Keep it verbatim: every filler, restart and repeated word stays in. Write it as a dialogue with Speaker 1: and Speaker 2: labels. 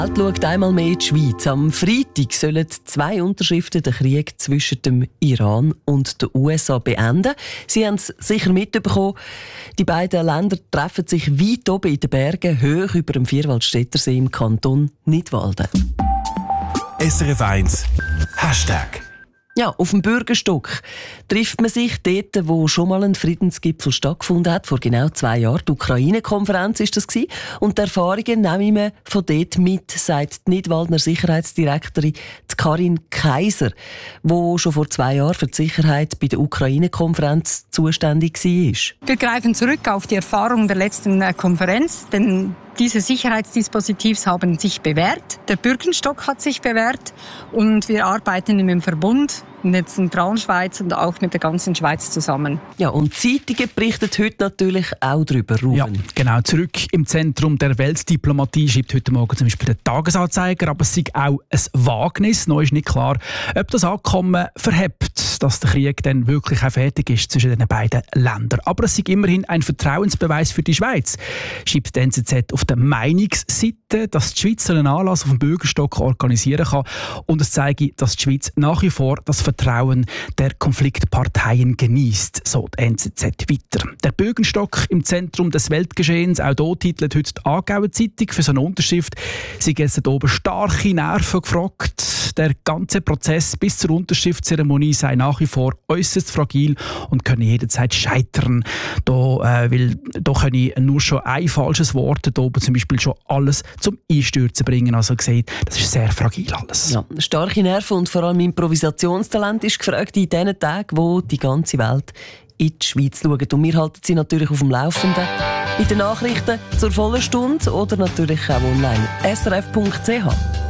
Speaker 1: Die Welt schaut einmal mehr in die Schweiz. Am Freitag sollen zwei Unterschriften den Krieg zwischen dem Iran und den U S A beenden. Sie haben es sicher mitbekommen. Die beiden Länder treffen sich weit oben in den Bergen, hoch über dem Vierwaldstättersee im Kanton Nidwalden.
Speaker 2: S R F eins Hashtag.
Speaker 1: Ja, auf dem Bürgerstock trifft man sich dort, wo schon mal ein Friedensgipfel stattgefunden hat, vor genau zwei Jahren. Die Ukraine-Konferenz war das gewesen. Und die Erfahrungen nehmen wir von dort mit, sagt die Nidwaldner Sicherheitsdirektorin Karin Kaiser, die schon vor zwei Jahren für die Sicherheit bei der Ukraine-Konferenz zuständig war.
Speaker 3: Wir greifen zurück auf die Erfahrungen der letzten Konferenz, denn diese Sicherheitsdispositivs haben sich bewährt. Der Bürgerstock hat sich bewährt und wir arbeiten im Verbund in der zentralen Schweiz und auch mit der ganzen Schweiz zusammen.
Speaker 1: Ja, und Zeitungen berichten heute natürlich auch darüber, Ruben.
Speaker 4: Ja, genau. Zurück im Zentrum der Weltdiplomatie schreibt heute Morgen zum Beispiel der Tagesanzeiger, aber es sei auch ein Wagnis. Noch ist nicht klar, ob das Abkommen verhebt, dass der Krieg dann wirklich auch fertig ist zwischen den beiden Ländern. Aber es sei immerhin ein Vertrauensbeweis für die Schweiz, schreibt die N Z Z auf der Meinungsseite, dass die Schweiz einen Anlass auf dem Bürgerstock organisieren kann und es zeige, dass die Schweiz nach wie vor das Vertrauen der Konfliktparteien genießt, so die N Z Z weiter. Der Bürgerstock im Zentrum des Weltgeschehens, auch hier titelt heute die Aargauer Zeitung für so eine Unterschrift. Sie haben jetzt oben starke Nerven gefragt. Der ganze Prozess bis zur Unterschriftszeremonie sei nach wie vor äußerst fragil und könne jederzeit scheitern. Da, äh, weil, da könne nur schon ein falsches Wort da oben zum Beispiel schon alles zum Einstürzen bringen. Also gesehen, das ist sehr fragil alles.
Speaker 1: Ja, starke Nerven und vor allem Improvisationstalent ist gefragt in diesen Tagen, wo die ganze Welt in die Schweiz schaut. Und wir halten sie natürlich auf dem Laufenden. In den Nachrichten zur vollen Stunde oder natürlich auch online. S R F Punkt C H